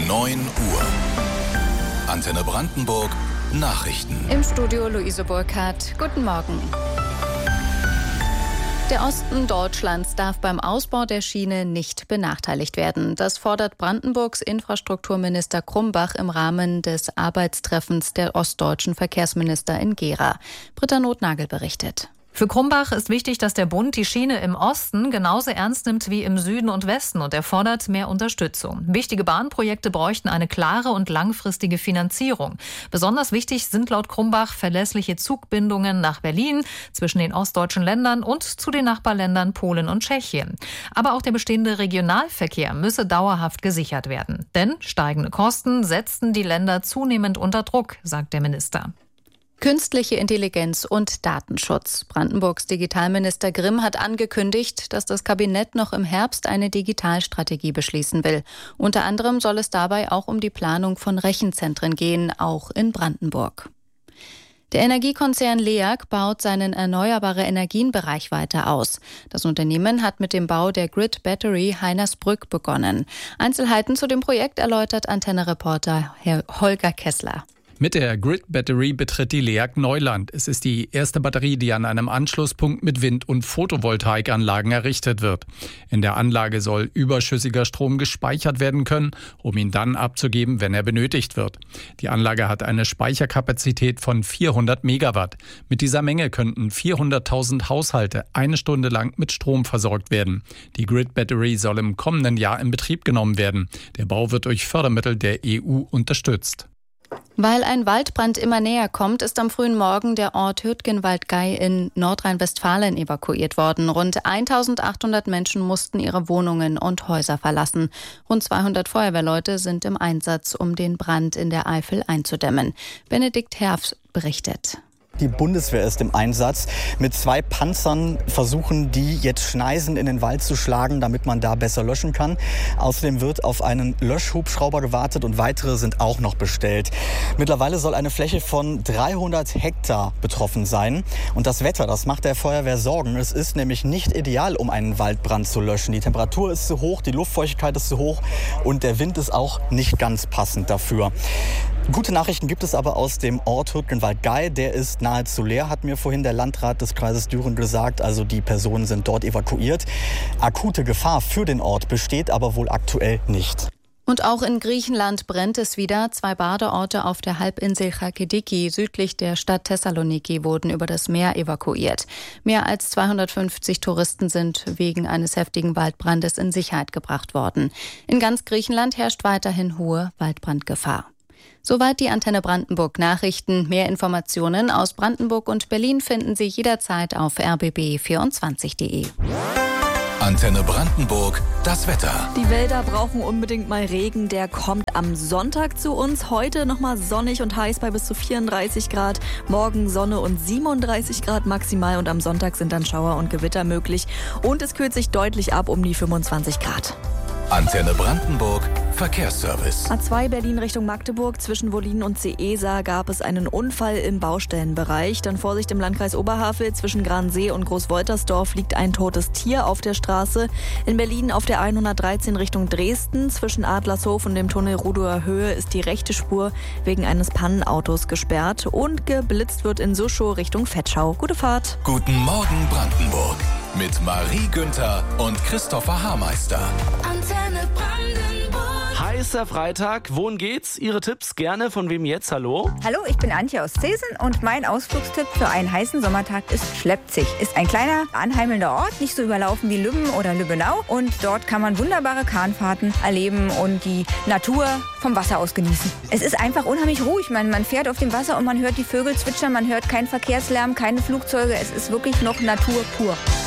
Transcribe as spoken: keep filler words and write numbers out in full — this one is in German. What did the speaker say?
neun Uhr. Antenne Brandenburg Nachrichten. Im Studio Luise Burkhardt. Guten Morgen. Der Osten Deutschlands darf beim Ausbau der Schiene nicht benachteiligt werden. Das fordert Brandenburgs Infrastrukturminister Krumbach im Rahmen des Arbeitstreffens der ostdeutschen Verkehrsminister in Gera. Britta Nothnagel berichtet. Für Krumbach ist wichtig, dass der Bund die Schiene im Osten genauso ernst nimmt wie im Süden und Westen, und er fordert mehr Unterstützung. Wichtige Bahnprojekte bräuchten eine klare und langfristige Finanzierung. Besonders wichtig sind laut Krumbach verlässliche Zugbindungen nach Berlin, zwischen den ostdeutschen Ländern und zu den Nachbarländern Polen und Tschechien. Aber auch der bestehende Regionalverkehr müsse dauerhaft gesichert werden. Denn steigende Kosten setzten die Länder zunehmend unter Druck, sagt der Minister. Künstliche Intelligenz und Datenschutz. Brandenburgs Digitalminister Grimm hat angekündigt, dass das Kabinett noch im Herbst eine Digitalstrategie beschließen will. Unter anderem soll es dabei auch um die Planung von Rechenzentren gehen, auch in Brandenburg. Der Energiekonzern L E A G baut seinen erneuerbare Energienbereich weiter aus. Das Unternehmen hat mit dem Bau der Grid Battery Heinersbrück begonnen. Einzelheiten zu dem Projekt erläutert Antenne-Reporter Herr Holger Kessler. Mit der Grid Battery betritt die L E A G Neuland. Es ist die erste Batterie, die an einem Anschlusspunkt mit Wind- und Photovoltaikanlagen errichtet wird. In der Anlage soll überschüssiger Strom gespeichert werden können, um ihn dann abzugeben, wenn er benötigt wird. Die Anlage hat eine Speicherkapazität von vierhundert Megawatt. Mit dieser Menge könnten vierhunderttausend Haushalte eine Stunde lang mit Strom versorgt werden. Die Grid Battery soll im kommenden Jahr in Betrieb genommen werden. Der Bau wird durch Fördermittel der E U unterstützt. Weil ein Waldbrand immer näher kommt, ist am frühen Morgen der Ort Hürtgenwald-Gey in Nordrhein-Westfalen evakuiert worden. Rund eintausendachthundert Menschen mussten ihre Wohnungen und Häuser verlassen. Rund zweihundert Feuerwehrleute sind im Einsatz, um den Brand in der Eifel einzudämmen. Benedikt Herfs berichtet. Die Bundeswehr ist im Einsatz. Mit zwei Panzern versuchen die jetzt Schneisen in den Wald zu schlagen, damit man da besser löschen kann. Außerdem wird auf einen Löschhubschrauber gewartet und weitere sind auch noch bestellt. Mittlerweile soll eine Fläche von dreihundert Hektar betroffen sein. Und das Wetter, das macht der Feuerwehr Sorgen. Es ist nämlich nicht ideal, um einen Waldbrand zu löschen. Die Temperatur ist zu hoch, die Luftfeuchtigkeit ist zu hoch und der Wind ist auch nicht ganz passend dafür. Gute Nachrichten gibt es aber aus dem Ort Hürtgenwald-Gey. Der ist nahezu leer, hat mir vorhin der Landrat des Kreises Düren gesagt. Also die Personen sind dort evakuiert. Akute Gefahr für den Ort besteht aber wohl aktuell nicht. Und auch in Griechenland brennt es wieder. Zwei Badeorte auf der Halbinsel Chalkidiki südlich der Stadt Thessaloniki wurden über das Meer evakuiert. Mehr als zweihundertfünfzig Touristen sind wegen eines heftigen Waldbrandes in Sicherheit gebracht worden. In ganz Griechenland herrscht weiterhin hohe Waldbrandgefahr. Soweit die Antenne Brandenburg Nachrichten. Mehr Informationen aus Brandenburg und Berlin finden Sie jederzeit auf r b b vierundzwanzig punkt de. Antenne Brandenburg, das Wetter. Die Wälder brauchen unbedingt mal Regen. Der kommt am Sonntag zu uns. Heute nochmal sonnig und heiß bei bis zu vierunddreißig Grad. Morgen Sonne und siebenunddreißig Grad maximal. Und am Sonntag sind dann Schauer und Gewitter möglich. Und es kühlt sich deutlich ab um die fünfundzwanzig Grad. Antenne Brandenburg, Verkehrsservice. A zwei Berlin Richtung Magdeburg. Zwischen Wollin und Seesa gab es einen Unfall im Baustellenbereich. Dann Vorsicht im Landkreis Oberhavel. Zwischen Gransee und Großwoltersdorf liegt ein totes Tier auf der Straße. In Berlin auf der hundertdreizehn Richtung Dresden. Zwischen Adlershof und dem Tunnel Rudower Höhe ist die rechte Spur wegen eines Pannenautos gesperrt. Und geblitzt wird in Suschow Richtung Vetschau. Gute Fahrt. Guten Morgen Brandenburg. Mit Marie Günther und Christopher Haarmeister. Antenne Brandenburg. Heißer Freitag, wohin geht's? Ihre Tipps gerne, von wem jetzt? Hallo? Hallo, ich bin Antje aus Zesen und mein Ausflugstipp für einen heißen Sommertag ist Schleppzig. Ist ein kleiner, anheimelnder Ort, nicht so überlaufen wie Lübben oder Lübbenau. Und dort kann man wunderbare Kahnfahrten erleben und die Natur vom Wasser aus genießen. Es ist einfach unheimlich ruhig. Man, man fährt auf dem Wasser und man hört die Vögel zwitschern, man hört keinen Verkehrslärm, keine Flugzeuge. Es ist wirklich noch Natur pur.